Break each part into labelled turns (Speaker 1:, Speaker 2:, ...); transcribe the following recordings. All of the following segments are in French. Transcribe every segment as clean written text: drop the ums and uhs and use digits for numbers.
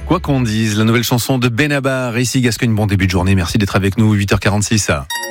Speaker 1: Quoi qu'on dise, la nouvelle chanson de Benabar, ici Gascogne, bon début de journée, merci d'être avec nous, 8h46.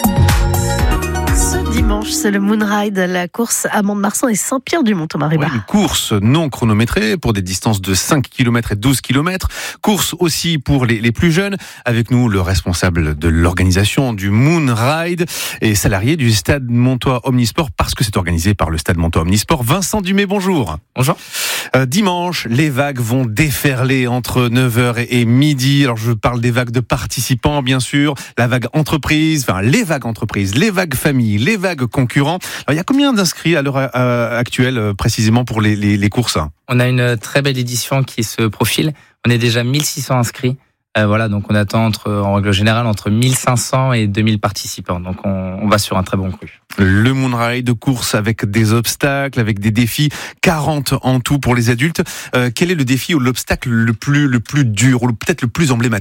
Speaker 2: Ce dimanche, c'est le Moonride, la course à Mont-de-Marsan et Saint-Pierre-du-Mont-au-Mariba.
Speaker 1: Une course non chronométrée pour des distances de 5 km et 12 km. Course aussi pour les plus jeunes. Avec nous, le responsable de l'organisation du Moonride et salarié du Stade Montois Omnisport, parce que c'est organisé par le Stade Montois Omnisport. Vincent Dumay, bonjour.
Speaker 3: Bonjour.
Speaker 1: Dimanche, les vagues vont déferler entre 9h et midi. Alors, je parle des vagues de participants, bien sûr. La vague entreprise, les vagues familles, les vagues concurrents. Alors, il y a combien d'inscrits à l'heure actuelle, précisément, pour les courses ?
Speaker 3: On a une très belle édition qui se profile. On est déjà 1600 inscrits. Donc on attend en règle générale entre 1500 et 2000 participants. Donc on va sur un très bon cru.
Speaker 1: Le Moonride de course avec des obstacles, avec des défis, 40 en tout pour les adultes. Quel est le défi ou l'obstacle le plus dur ou peut-être le plus emblématique ?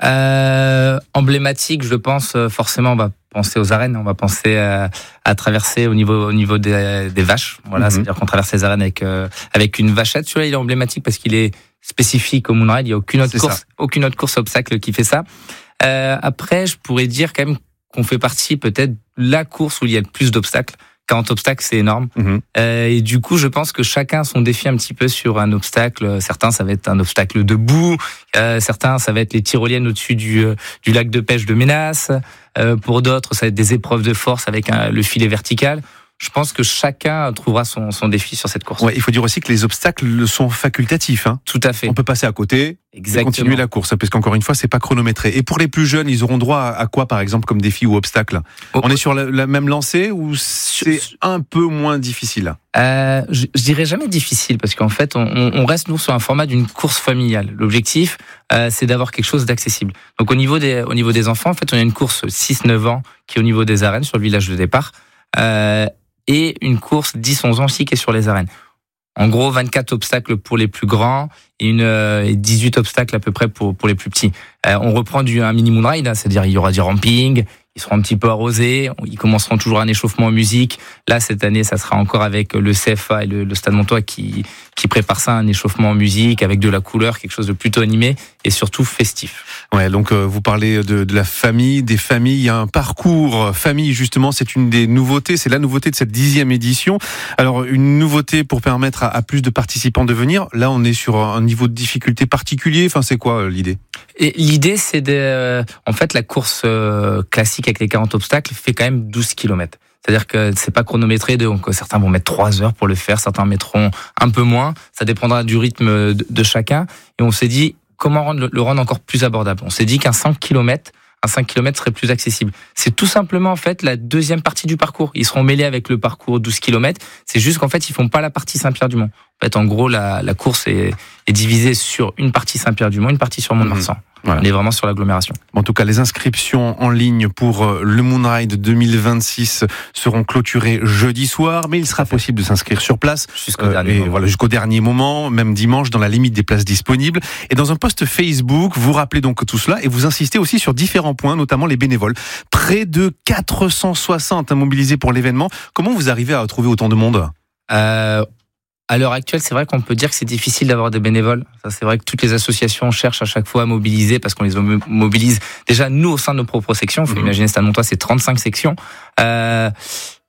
Speaker 3: Emblématique, je pense, forcément, on va penser aux arènes, on va penser à traverser au niveau des vaches. Voilà, c'est-à-dire qu'on traverse les arènes avec une vachette. Celui-là, il est emblématique parce qu'il est spécifique au Moonride. Il n'y a aucune autre course obstacle qui fait ça. Après, je pourrais dire quand même qu'on fait partie peut-être la course où il y a le plus d'obstacles. 40 obstacles, c'est énorme. Et du coup, je pense que chacun a son défi un petit peu sur un obstacle. Certains, ça va être un obstacle debout. Certains, ça va être les tyroliennes au-dessus du lac de pêche de Ménas. Pour d'autres, ça va être des épreuves de force avec le filet vertical. Je pense que chacun trouvera son défi sur cette course.
Speaker 1: Ouais, il faut dire aussi que les obstacles sont facultatifs.
Speaker 3: Tout à fait.
Speaker 1: On peut passer à côté et continuer la course, parce qu'encore une fois, c'est pas chronométré. Et pour les plus jeunes, ils auront droit à quoi, par exemple, comme défi ou obstacle ? On est sur la même lancée ou c'est un peu moins difficile ?
Speaker 3: Je dirais jamais difficile, parce qu'en fait, on reste, nous, sur un format d'une course familiale. L'objectif, c'est d'avoir quelque chose d'accessible. Donc, au niveau des enfants, en fait, on a une course 6-9 ans qui est au niveau des arènes, sur le village de départ. Et une course 10-11 ans aussi qui est sur les arènes. En gros, 24 obstacles pour les plus grands et 18 obstacles à peu près pour les plus petits. On reprend un mini Moonride, c'est-à-dire il y aura du ramping, ils seront un petit peu arrosés, ils commenceront toujours un échauffement en musique. Là, cette année, ça sera encore avec le CFA et le Stade Montois qui prépare ça, un échauffement en musique avec de la couleur, quelque chose de plutôt animé et surtout festif.
Speaker 1: Ouais, donc vous parlez de la famille, des familles. Il y a un parcours famille, justement, c'est une des nouveautés, c'est la nouveauté de cette 10e édition. Alors, une nouveauté pour permettre à plus de participants de venir. Là, on est sur un niveau de difficulté particulier. Enfin, c'est quoi l'idée ?
Speaker 3: Et l'idée, c'est en fait, la course classique avec les 40 obstacles fait quand même 12 km. C'est-à-dire que c'est pas chronométré, donc certains vont mettre 3 heures pour le faire, certains mettront un peu moins. Ça dépendra du rythme de chacun. Et on s'est dit, comment le rendre encore plus abordable ? On s'est dit qu'un 5 km serait plus accessible. C'est tout simplement, en fait, la deuxième partie du parcours. Ils seront mêlés avec le parcours 12 km. C'est juste qu'en fait, ils font pas la partie Saint-Pierre-du-Mont. En fait, en gros, la course est divisée sur une partie Saint-Pierre-du-Mont, une partie sur Mont-de-Marsan. Voilà. On est vraiment sur l'agglomération.
Speaker 1: En tout cas, les inscriptions en ligne pour le Moonride 2026 seront clôturées jeudi soir, mais il sera possible de s'inscrire sur place jusqu'au dernier moment, même dimanche, dans la limite des places disponibles. Et dans un post Facebook, vous rappelez donc tout cela et vous insistez aussi sur différents points, notamment les bénévoles. Près de 460 mobilisés pour l'événement. Comment vous arrivez à trouver autant de monde ?
Speaker 3: À l'heure actuelle, c'est vrai qu'on peut dire que c'est difficile d'avoir des bénévoles. Ça, c'est vrai que toutes les associations cherchent à chaque fois à mobiliser parce qu'on les mobilise déjà nous au sein de nos propres sections. Il faut imaginer Stade Montois, c'est 35 sections.